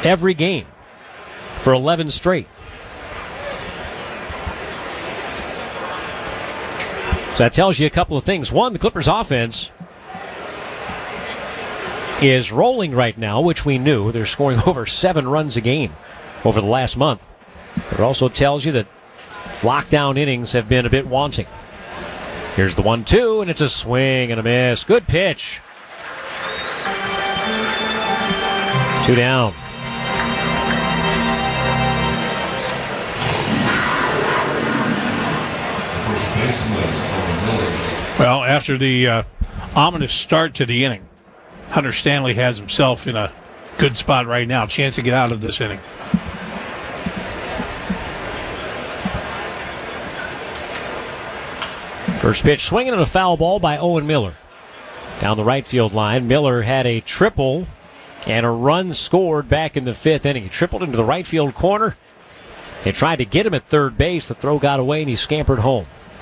every game for 11 straight. So that tells you a couple of things. One, the Clippers offense is rolling right now, which we knew. They're scoring over 7 runs a game over the last month. It also tells you that lockdown innings have been a bit wanting. Here's the 1-2, and it's a swing and a miss. Good pitch. 2 down. Well, after the ominous start to the inning, Hunter Stanley has himself in a good spot right now. Chance to get out of this inning. First pitch swinging and a foul ball by Owen Miller. Down the right field line, Miller had a triple and a run scored back in the 5th inning. He tripled into the right field corner. They tried to get him at third base. The throw got away and he scampered home.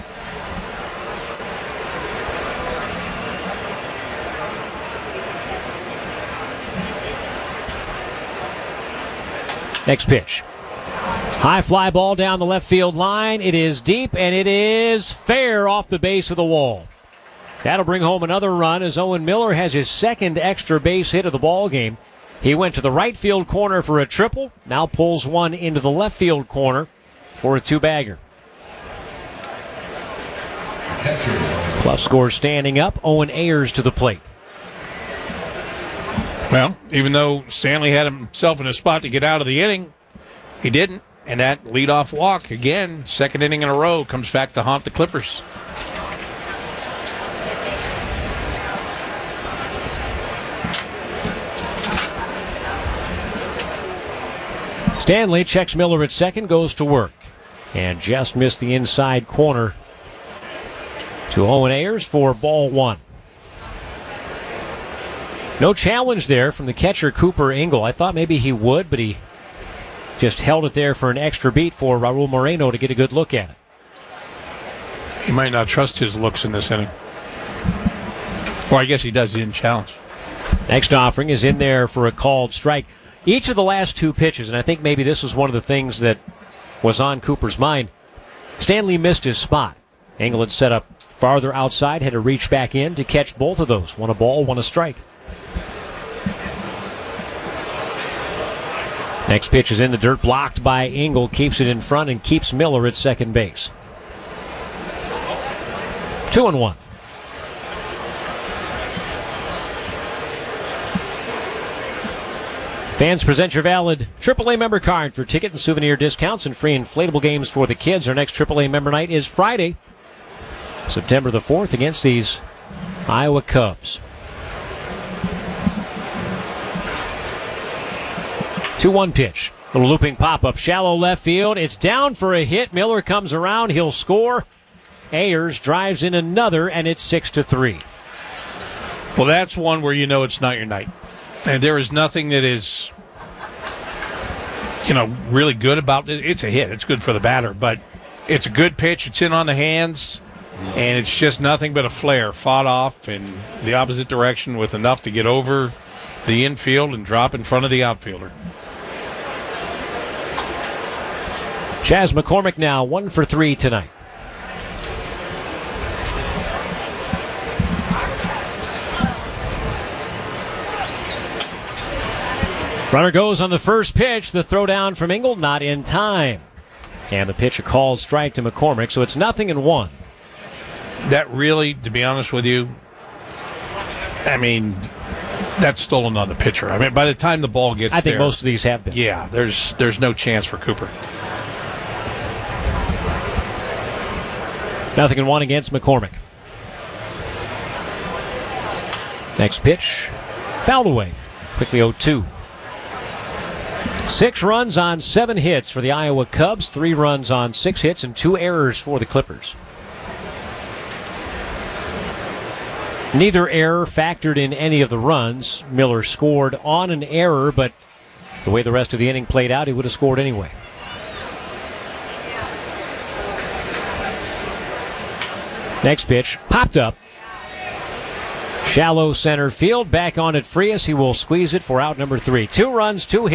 Next pitch. High fly ball down the left field line. It is deep, and it is fair off the base of the wall. That'll bring home another run as Owen Miller has his second extra base hit of the ball game. He went to the right field corner for a triple, now pulls one into the left field corner for a 2-bagger. Clough scores standing up. Owen Ayers to the plate. Well, even though Stanley had himself in a spot to get out of the inning, he didn't. And that leadoff walk, again, second inning in a row, comes back to haunt the Clippers. Stanley checks Miller at second, goes to work. And just missed the inside corner to Owen Ayers for ball 1. No challenge there from the catcher, Cooper Ingle. I thought maybe he would, but he just held it there for an extra beat for Raul Moreno to get a good look at it. He might not trust his looks in this inning. Or I guess he does. He didn't challenge. Next offering is in there for a called strike. Each of the last 2 pitches, and I think maybe this was one of the things that was on Cooper's mind, Stanley missed his spot. Ingle had set up farther outside, had to reach back in to catch both of those. One a ball, one a strike. Next pitch is in the dirt, blocked by Ingle, keeps it in front and keeps Miller at second base. 2-1. Fans, present your valid AAA member card for ticket and souvenir discounts and free inflatable games for the kids. Our next AAA member night is Friday, September the 4th, against these Iowa Cubs. 2-1 pitch. Little looping pop-up. Shallow left field. It's down for a hit. Miller comes around. He'll score. Ayers drives in another, and it's 6-3. Well, that's one where you know it's not your night. And there is nothing that is, really good about it. It's a hit. It's good for the batter, but it's a good pitch. It's in on the hands, and it's just nothing but a flare. Fought off in the opposite direction with enough to get over the infield and drop in front of the outfielder. Chas McCormick now 1 for 3 tonight. Runner goes on the first pitch. The throw down from Ingle, not in time. And the pitch, a called strike to McCormick, so it's 0-1. That really, to be honest with you, that's stolen on the pitcher. By the time the ball gets there, I think most of these have been. Yeah, there's no chance for Cooper. 0-1 against McCormick. Next pitch, fouled away. Quickly 0-2. 6 runs on 7 hits for the Iowa Cubs, 3 runs on 6 hits, and 2 errors for the Clippers. Neither error factored in any of the runs. Miller scored on an error, but the way the rest of the inning played out, he would have scored anyway. Next pitch, popped up. Shallow center field, back on it Frias. He will squeeze it for out number 3. 2 runs, 2 hits.